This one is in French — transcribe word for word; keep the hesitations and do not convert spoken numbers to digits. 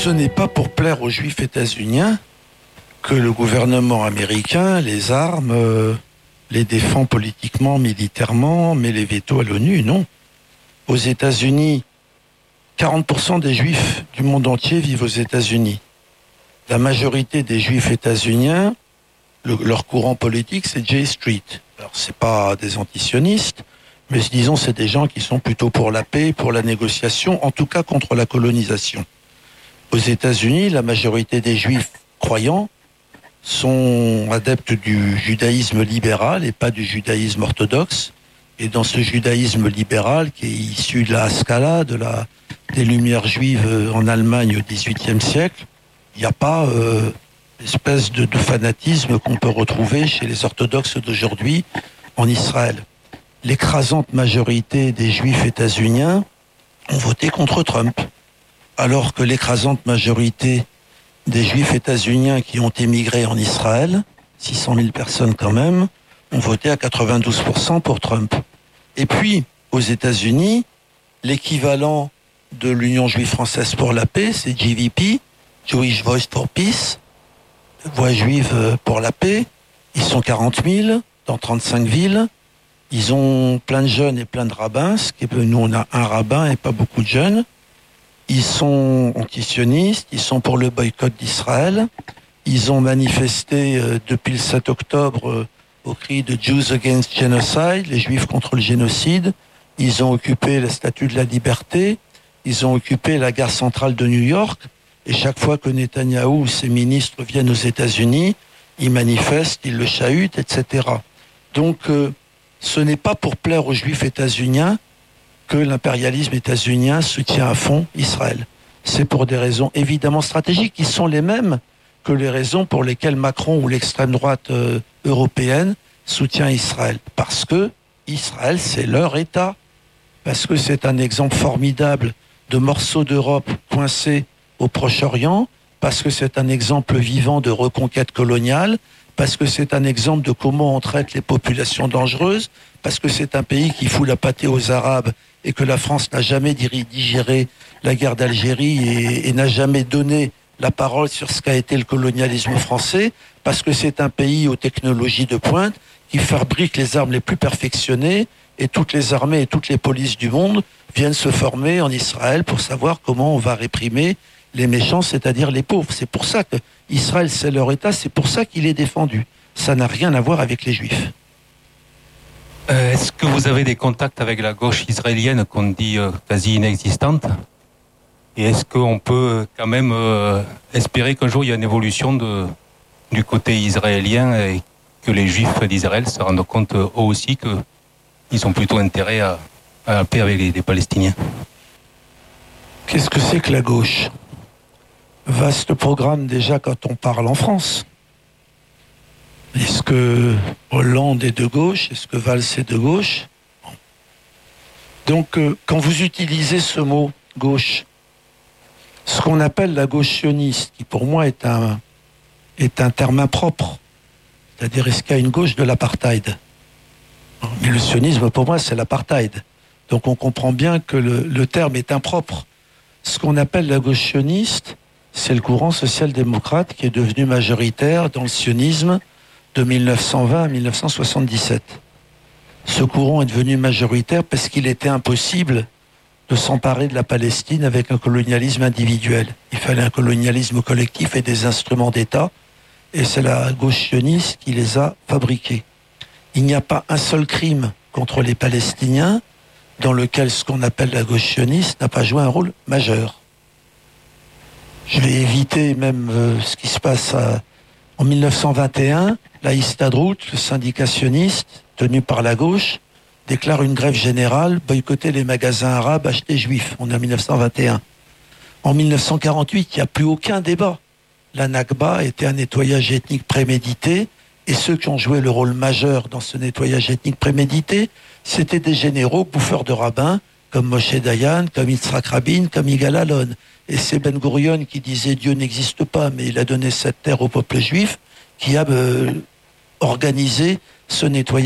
Ce n'est pas pour plaire aux juifs états-uniens que le gouvernement américain les arme, euh, les défend politiquement, militairement, met les vétos à l'ONU, non. Aux États-Unis, quarante pour cent des juifs du monde entier vivent aux États-Unis. La majorité des juifs états-uniens, le, leur courant politique, c'est J Street. Alors, c'est pas des antisionistes, mais disons, c'est des gens qui sont plutôt pour la paix, pour la négociation, en tout cas contre la colonisation. Aux États-Unis, la majorité des juifs croyants sont adeptes du judaïsme libéral et pas du judaïsme orthodoxe. Et dans ce judaïsme libéral, qui est issu de la Haskalah, de la, des Lumières juives en Allemagne au dix-huitième siècle, il n'y a pas euh, l'espèce de, de fanatisme qu'on peut retrouver chez les orthodoxes d'aujourd'hui en Israël. L'écrasante majorité des juifs états-uniens ont voté contre Trump, alors que l'écrasante majorité des juifs états-uniens qui ont émigré en Israël, six cent mille personnes quand même, ont voté à quatre-vingt-douze pour cent pour Trump. Et puis, aux États-Unis, l'équivalent de l'Union juive française pour la paix, c'est J V P, Jewish Voice for Peace, Voix juive pour la paix. Ils sont quarante mille dans trente-cinq villes. Ils ont plein de jeunes et plein de rabbins, ce qui est, nous on a un rabbin et pas beaucoup de jeunes. Ils sont antisionistes, ils sont pour le boycott d'Israël. Ils ont manifesté euh, depuis le sept octobre euh, au cri de Jews Against Genocide, les Juifs contre le génocide. Ils ont occupé la Statue de la Liberté. Ils ont occupé la gare centrale de New York. Et chaque fois que Netanyahou ou ses ministres viennent aux États-Unis, ils manifestent, ils le chahutent, et cetera. Donc, euh, ce n'est pas pour plaire aux Juifs états-uniens que l'impérialisme états-unien soutient à fond Israël. C'est pour des raisons évidemment stratégiques qui sont les mêmes que les raisons pour lesquelles Macron ou l'extrême droite euh, européenne soutient Israël. Parce que Israël, c'est leur État. Parce que c'est un exemple formidable de morceaux d'Europe coincés au Proche-Orient. Parce que c'est un exemple vivant de reconquête coloniale. Parce que c'est un exemple de comment on traite les populations dangereuses. Parce que c'est un pays qui fout la pâtée aux Arabes et que la France n'a jamais digéré la guerre d'Algérie et, et n'a jamais donné la parole sur ce qu'a été le colonialisme français, parce que c'est un pays aux technologies de pointe qui fabrique les armes les plus perfectionnées et toutes les armées et toutes les polices du monde viennent se former en Israël pour savoir comment on va réprimer les méchants, c'est-à-dire les pauvres. C'est pour ça que Israël, c'est leur État, c'est pour ça qu'il est défendu. Ça n'a rien à voir avec les Juifs. Euh, est-ce que vous avez des contacts avec la gauche israélienne qu'on dit euh, quasi inexistante ? Et est-ce qu'on peut quand même euh, espérer qu'un jour il y a une évolution de, du côté israélien et que les Juifs d'Israël se rendent compte eux aussi qu'ils ont plutôt intérêt à, à la paix avec les, les Palestiniens ? Qu'est-ce que c'est que la gauche ? Vaste programme déjà quand on parle en France. Est-ce que Hollande est de gauche ? Est-ce que Valls est de gauche ? Donc, euh, quand vous utilisez ce mot « gauche », ce qu'on appelle la gauche sioniste, qui pour moi est un, est un terme impropre, c'est-à-dire est-ce qu'il y a une gauche de l'apartheid ? Mais le sionisme, pour moi, c'est l'apartheid. Donc on comprend bien que le, le terme est impropre. Ce qu'on appelle la gauche sioniste, c'est le courant social-démocrate qui est devenu majoritaire dans le sionisme de mille neuf cent vingt à mille neuf cent soixante-dix-sept. Ce courant est devenu majoritaire parce qu'il était impossible de s'emparer de la Palestine avec un colonialisme individuel. Il fallait un colonialisme collectif et des instruments d'État, et c'est la gauche sioniste qui les a fabriqués. Il n'y a pas un seul crime contre les Palestiniens dans lequel ce qu'on appelle la gauche sioniste n'a pas joué un rôle majeur. Je vais éviter même euh, ce qui se passe à, en mille neuf cent vingt et un, la Histadrout, le syndicat sioniste, tenu par la gauche, déclare une grève générale, boycotter les magasins arabes achetés juifs. On est en mille neuf cent vingt et un. En mille neuf cent quarante-huit, il n'y a plus aucun débat. La Nakba était un nettoyage ethnique prémédité, et ceux qui ont joué le rôle majeur dans ce nettoyage ethnique prémédité, c'était des généraux bouffeurs de rabbins, comme Moshe Dayan, comme Yitzhak Rabin, comme Yigal Allon. Et c'est Ben Gurion qui disait Dieu n'existe pas, mais il a donné cette terre au peuple juif, qui a euh, organisé ce nettoyage.